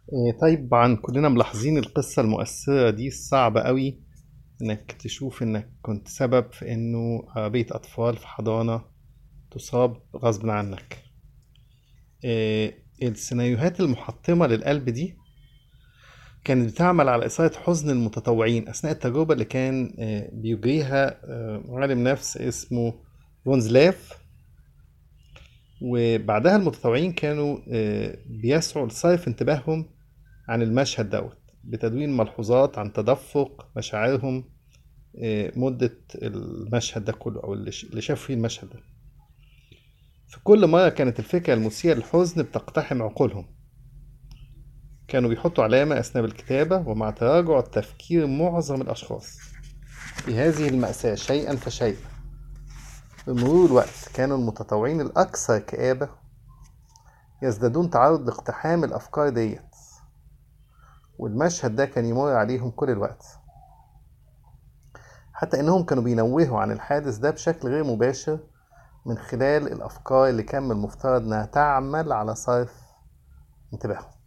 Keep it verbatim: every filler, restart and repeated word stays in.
إيه، طبعا كلنا ملاحظين القصة المؤثرة دي الصعبة قوي انك تشوف انك كنت سبب في انه عربية اطفال في حضانة تصاب غصب عنك. إيه، السيناريوهات المحطمة للقلب دي كانت بتعمل على إثارة حزن المتطوعين أثناء التجربة اللي كان آه، بيجريها آه، عالم نفس اسمه فونزلاف. وبعدها المتطوعين كانوا آه، بيسعوا لصرف انتباههم عن المشهد دوت بتدوين ملحوظات عن تدفق مشاعرهم آه، مدة المشهد ده كله أو اللي ش- اللي شافوا فيه المشهد ده. في كل مرة كانت الفكرة المثيرة للحزن بتقتحم عقولهم. كانوا بيحطوا علامة أثناء الكتابة ومع تراجع تفكير معظم الأشخاص في هذه المأساة شيئا فشيئا بمرور الوقت كانوا المتطوعين الأكثر كآبة يزدادون تعرض لاقتحام الأفكار ديت، والمشهد ده كان يمر عليهم كل الوقت، حتى إنهم كانوا بينوهوا عن الحادث ده بشكل غير مباشر من خلال الأفكار اللي كان من المفترض إنها تعمل على صرف انتباههم.